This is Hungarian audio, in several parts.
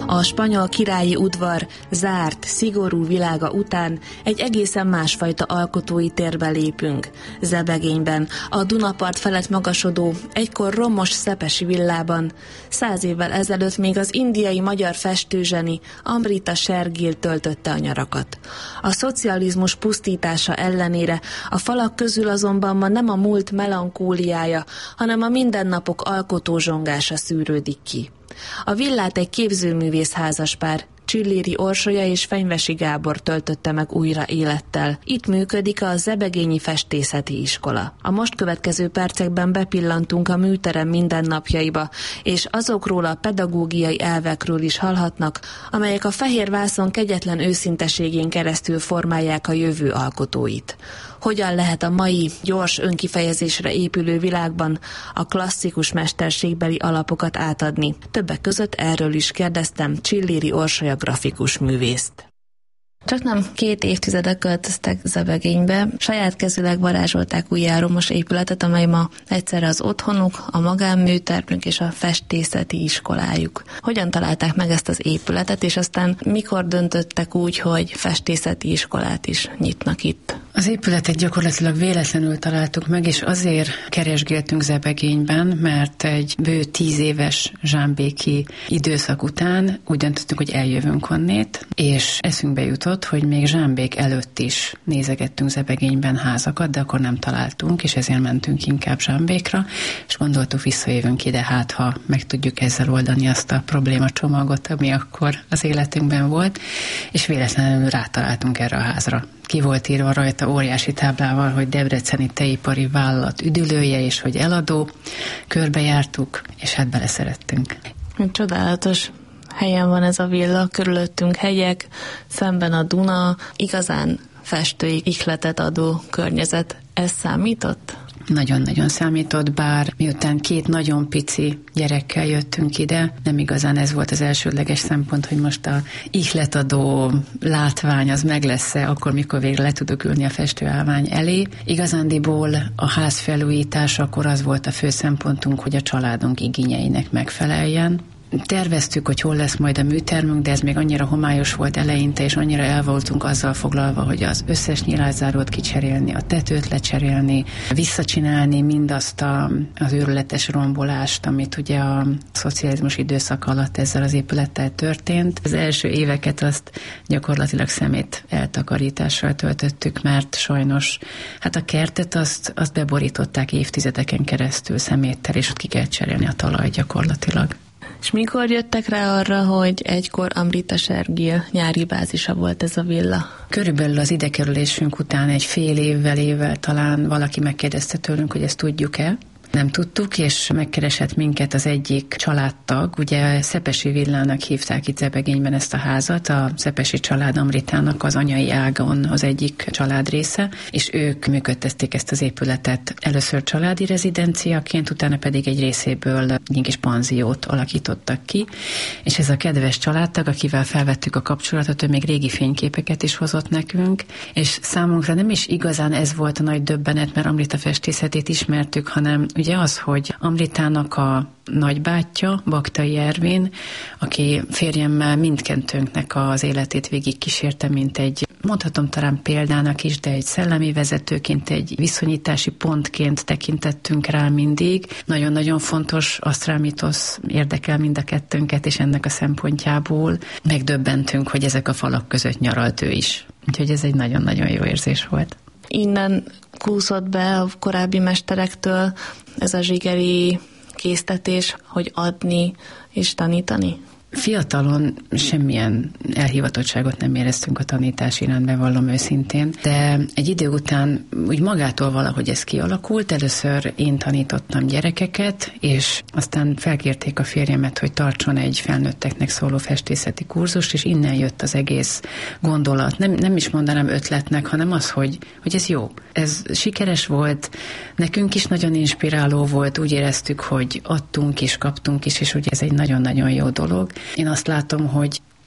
A spanyol királyi udvar zárt, szigorú világa után egy egészen másfajta alkotói térbe lépünk. Zebegényben, a Dunapart felett magasodó, egykor romos szepesi villában 100 évvel ezelőtt még az indiai magyar festőzseni Amrita Shergill töltötte a nyarakat. A szocializmus pusztítása ellenére a falak közül azonban ma nem a múlt melankóliája, hanem a mindennapok alkotózsongása szűrődik ki. A villát egy képzőművész házaspár, Csilléri Orsolya és Fenyvesi Gábor töltötte meg újra élettel. Itt működik a Zebegényi Festészeti Iskola. A most következő percekben bepillantunk a műterem mindennapjaiba, és azokról a pedagógiai elvekről is hallhatnak, amelyek a fehér vászon kegyetlen őszinteségén keresztül formálják a jövő alkotóit. Hogyan lehet a mai, gyors önkifejezésre épülő világban a klasszikus mesterségbeli alapokat átadni? Többek között erről is kérdeztem Csilléri Orsolya grafikus művészt. Csak nem 2 évtizedek költöztek Zebegénybe, saját kezűleg varázsolták újjá a romos épületet, amely ma egyszerre az otthonuk, a magánműtermük és a festészeti iskolájuk. Hogyan találták meg ezt az épületet, és aztán mikor döntöttek úgy, hogy festészeti iskolát is nyitnak itt? Az épületet gyakorlatilag véletlenül találtuk meg, és azért keresgéltünk Zebegényben, mert egy bő 10 éves zsámbéki időszak után úgy döntöttünk, hogy eljövünk onnét, és eszünkbe jutott, hogy még Zsámbék előtt is nézegettünk Zebegényben házakat, de akkor nem találtunk, és ezért mentünk inkább Zsámbékra, és gondoltuk, visszajövünk ide, hát ha meg tudjuk ezzel oldani azt a problémacsomagot, ami akkor az életünkben volt, és véletlenül rátaláltunk erre a házra. Ki volt írva rajta óriási táblával, hogy Debreceni Tejipari Vállalat üdülője, és hogy eladó. Körbejártuk, és hát beleszerettünk. Csodálatos helyen van ez a villa, körülöttünk hegyek, szemben a Duna, igazán festői ihletet adó környezet. Ez számított? Nagyon-nagyon számított, bár miután 2 nagyon pici gyerekkel jöttünk ide, nem igazán ez volt az elsődleges szempont, hogy most a ihletadó látvány az meg lesz-e, akkor mikor végre le tudok ülni a festőállvány elé. Igazándiból a ház felújításakor az volt a fő szempontunk, hogy a családunk igényeinek megfeleljen. Terveztük, hogy hol lesz majd a műtermünk, de ez még annyira homályos volt eleinte, és annyira el voltunk azzal foglalva, hogy az összes nyilászárót kicserélni, a tetőt lecserélni, visszacsinálni mindazt az őrületes rombolást, amit ugye a szocializmus időszak alatt ezzel az épülettel történt. Az első éveket azt gyakorlatilag szemét eltakarítással töltöttük, mert sajnos hát a kertet azt beborították évtizedeken keresztül szeméttel, és ott ki kell cserélni a talaj gyakorlatilag. És mikor jöttek rá arra, hogy egykor Amrita Shergill nyári bázisa volt ez a villa? Körülbelül az idekerülésünk után egy fél évvel talán valaki megkérdezte tőlünk, hogy ezt tudjuk-e. Nem tudtuk, és megkeresett minket az egyik családtag, ugye Szepesi Villának hívták itt Zebegényben ezt a házat, a Szepesi család Amritának az anyai ágon az egyik család része, és ők működtették ezt az épületet először családi rezidenciaként, utána pedig egy részéből egy kis panziót alakítottak ki, és ez a kedves családtag, akivel felvettük a kapcsolatot, ő még régi fényképeket is hozott nekünk, és számunkra nem is igazán ez volt a nagy döbbenet, mert Amrita festészetét ismertük, hanem ugye az, hogy Amritának a nagybátyja, Baktai Ervin, aki férjemmel mindkettőnknek az életét végig kísérte, mint egy, mondhatom talán példának is, de egy szellemi vezetőként, egy viszonyítási pontként tekintettünk rá mindig. Nagyon-nagyon fontos asztrálmitosz érdekel mind a kettőnket, és ennek a szempontjából megdöbbentünk, hogy ezek a falak között nyaralt ő is. Úgyhogy ez egy nagyon-nagyon jó érzés volt. Innen kúszott be a korábbi mesterektől ez a zsigeri késztetés, hogy adni és tanítani? Fiatalon semmilyen elhivatottságot nem éreztünk a tanítás iránt, bevallom őszintén, de egy idő után úgy magától valahogy ez kialakult. Először én tanítottam gyerekeket, és aztán felkérték a férjemet, hogy tartson egy felnőtteknek szóló festészeti kurzust, és innen jött az egész gondolat. Nem is mondanám ötletnek, hanem az, hogy ez jó. Ez sikeres volt, nekünk is nagyon inspiráló volt, úgy éreztük, hogy adtunk is, kaptunk is, és ugye ez egy nagyon-nagyon jó dolog. Én azt látom, hogy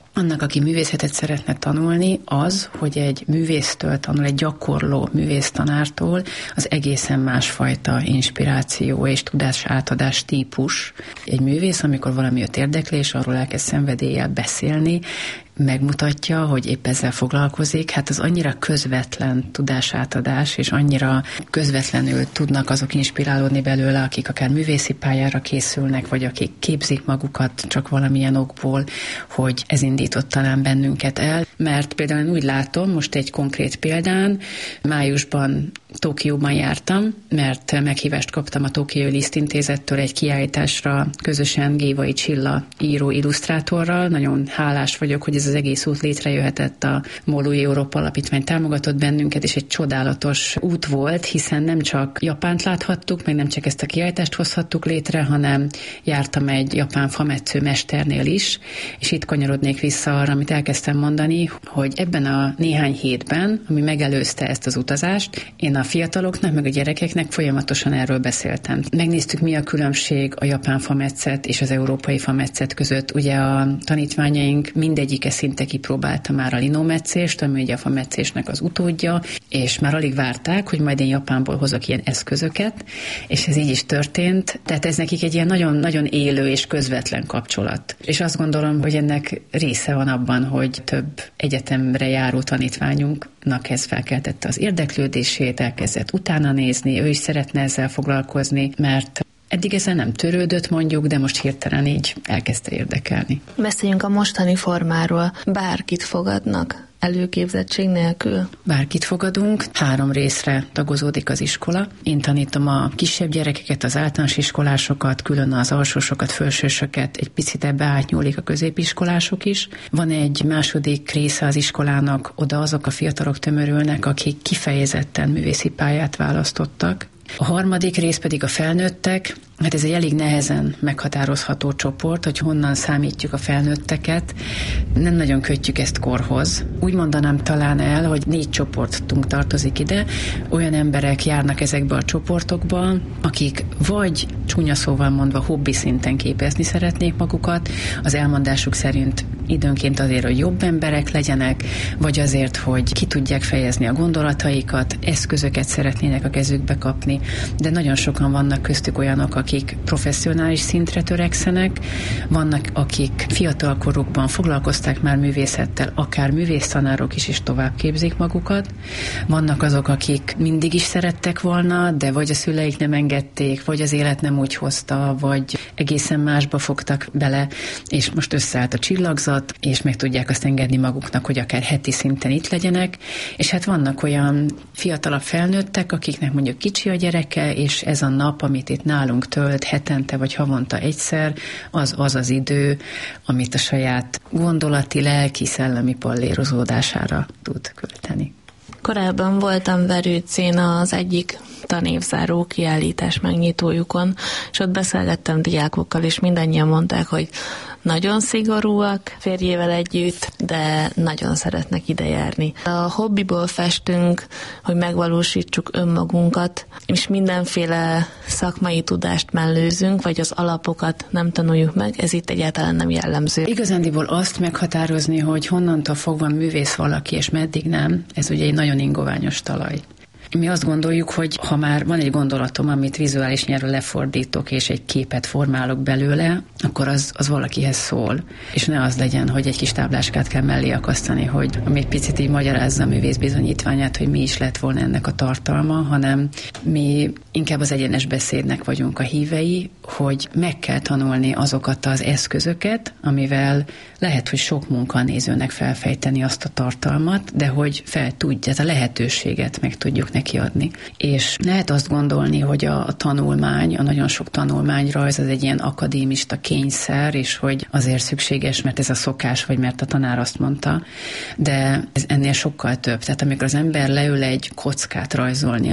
annak, aki művészetet szeretne tanulni, az, hogy egy művésztől tanul, egy gyakorló művésztanártól, az egészen másfajta inspiráció és tudásátadás típus. Egy művész, amikor valami őt érdekli, és arról elkezd szenvedéllyel beszélni, megmutatja, hogy épp ezzel foglalkozik, hát az annyira közvetlen tudásátadás, és annyira közvetlenül tudnak azok inspirálódni belőle, akik akár művészi pályára készülnek, vagy akik képzik magukat csak valamilyen okból, hogy ez indított talán bennünket el. Mert például úgy látom, most egy konkrét példán, májusban Tokióban jártam, mert meghívást kaptam a Tokiói Lisztintézettől egy kiállításra közösen Gévai Csilla író illusztrátorral. Nagyon hálás vagyok, hogy ez az egész út létrejöhetett, a Molui Európa Alapítvány támogatott bennünket, és egy csodálatos út volt, hiszen nem csak Japánt láthattuk, meg nem csak ezt a kiállítást hozhattuk létre, hanem jártam egy japán fametsző mesternél is, és itt kanyarodnék vissza arra, amit elkezdtem mondani, hogy ebben a néhány hétben, ami megelőzte ezt az utazást, én a fiataloknak, meg a gyerekeknek folyamatosan erről beszéltem. Megnéztük, mi a különbség a japán fametszet és az európai fametszet között. Ugye a tanítványaink mindegyike szinte kipróbálta már a linometszést, ami ugye a fametszésnek az utódja, és már alig várták, hogy majd én Japánból hozok ilyen eszközöket, és ez így is történt. Tehát ez nekik egy ilyen nagyon-nagyon élő és közvetlen kapcsolat. És azt gondolom, hogy ennek része van abban, hogy több egyetemre járó tanítványunknak ez felkeltette az érdeklődését, elkezdett utána nézni, ő is szeretne ezzel foglalkozni, mert eddig ezzel nem törődött mondjuk, de most hirtelen így elkezdte érdekelni. Beszéljünk a mostani formáról. Bárkit fogadnak előképzettség nélkül? Bárkit fogadunk, 3 részre tagozódik az iskola. Én tanítom a kisebb gyerekeket, az általános iskolásokat, külön az alsósokat, felsősöket, egy picit ebbe átnyúlik a középiskolások is. Van egy második része az iskolának, oda azok a fiatalok tömörülnek, akik kifejezetten művészi pályát választottak. A harmadik rész pedig a felnőttek. Hát ez egy elég nehezen meghatározható csoport, hogy honnan számítjuk a felnőtteket. Nem nagyon kötjük ezt korhoz. Úgy mondanám talán el, hogy 4 csoportunk tartozik ide. Olyan emberek járnak ezekbe a csoportokba, akik vagy csúnya szóval mondva hobbi szinten képezni szeretnék magukat, az elmondásuk szerint időnként azért, hogy jobb emberek legyenek, vagy azért, hogy ki tudják fejezni a gondolataikat, eszközöket szeretnének a kezükbe kapni, de nagyon sokan vannak köztük olyanok, akik professzionális szintre törekszenek, vannak, akik fiatalkorukban foglalkozták már művészettel, akár művésztanárok is, és tovább képzik magukat. Vannak azok, akik mindig is szerettek volna, de vagy a szüleik nem engedték, vagy az élet nem úgy hozta, vagy egészen másba fogtak bele, és most összeállt a csillagzat, és meg tudják azt engedni maguknak, hogy akár heti szinten itt legyenek, és hát vannak olyan fiatalabb felnőttek, akiknek mondjuk kicsi a gyereke, és ez a nap, amit itt nálunk tölt hetente vagy havonta egyszer, az idő, amit a saját gondolati, lelki, szellemi pallérozódására tud költeni. Korábban voltam Verőcén az egyik tanévzáró kiállítás megnyitójukon, és ott beszélgettem diákokkal, és mindannyian mondták, hogy nagyon szigorúak férjével együtt, de nagyon szeretnek ide járni. A hobbiból festünk, hogy megvalósítsuk önmagunkat, és mindenféle szakmai tudást mellőzünk, vagy az alapokat nem tanuljuk meg, ez itt egyáltalán nem jellemző. Igazándiból azt meghatározni, hogy honnantól fogva művész valaki, és meddig nem, ez ugye egy nagyon ingoványos talaj. Mi azt gondoljuk, hogy ha már van egy gondolatom, amit vizuális nyelvre lefordítok, és egy képet formálok belőle, akkor az valakihez szól. És ne az legyen, hogy egy kis tábláskát kell mellé akasztani, hogy még picit így magyarázza a művész bizonyítványát, hogy mi is lett volna ennek a tartalma, hanem mi inkább az egyenes beszédnek vagyunk a hívei, hogy meg kell tanulni azokat az eszközöket, amivel lehet, hogy sok munkanézőnek felfejteni azt a tartalmat, de hogy fel tudja, a lehetőséget meg tudjuk neki adni. És lehet azt gondolni, hogy a tanulmány, a nagyon sok tanulmányrajz az egy ilyen akadémista kényszer, és hogy azért szükséges, mert ez a szokás, vagy mert a tanár azt mondta, de ez ennél sokkal több. Tehát amikor az ember leül egy kockát rajzolni, ami egy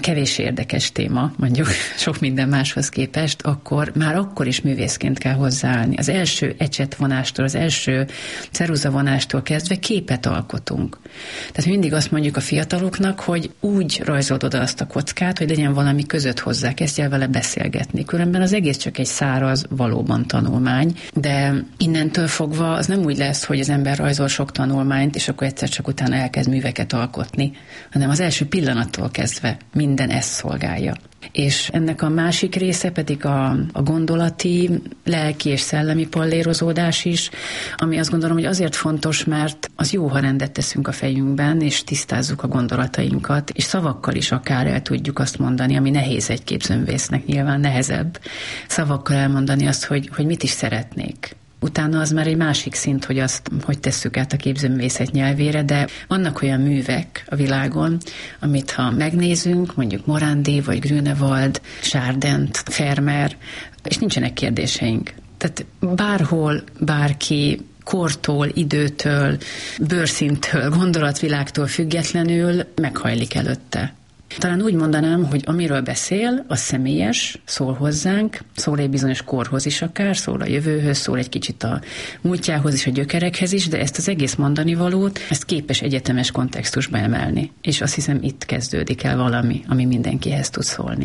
kevés érdekes téma, mondjuk sok minden máshoz képest, akkor már akkor is művészként kell hozzáállni. Az első ecsetvonástól, az első ceruzavonástól kezdve képet alkotunk. Tehát mindig azt mondjuk a fiataloknak, hogy úgy rajzold oda azt a kockát, hogy legyen valami között hozzá, kezdj el vele beszélgetni. Különben az egész csak egy száraz, valóban tanulmány, de innentől fogva az nem úgy lesz, hogy az ember rajzol sok tanulmányt, és akkor egyszer csak utána elkezd műveket alkotni, hanem az első pillanattól kezdve minden ezt szolgálja. És ennek a másik része pedig a gondolati, lelki és szellemi pallérozódás is, ami azt gondolom, hogy azért fontos, mert az jó, ha rendet teszünk a fejünkben, és tisztázzuk a gondolatainkat, és szavakkal is akár el tudjuk azt mondani, ami nehéz egy képzőművésznek, nyilván nehezebb, szavakkal elmondani azt, hogy mit is szeretnék. Utána az már egy másik szint, hogy azt, hogy tesszük át a képzőművészet nyelvére, de vannak olyan művek a világon, amit ha megnézünk, mondjuk Morandi, vagy Grünewald, Chardent, Vermeer, és nincsenek kérdéseink. Tehát bárhol, bárki kortól, időtől, bőrszintől, gondolatvilágtól függetlenül meghajlik előtte. Talán úgy mondanám, hogy amiről beszél, az személyes, szól hozzánk, szól egy bizonyos korhoz is akár, szól a jövőhöz, szól egy kicsit a múltjához is, a gyökerekhez is, de ezt az egész mondanivalót, ezt képes egyetemes kontextusba emelni. És azt hiszem, itt kezdődik el valami, ami mindenkihez tud szólni.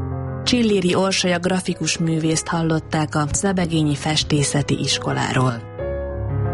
Csilléri Orsolya grafikus művészt hallották a Zebegényi Festészeti Iskoláról.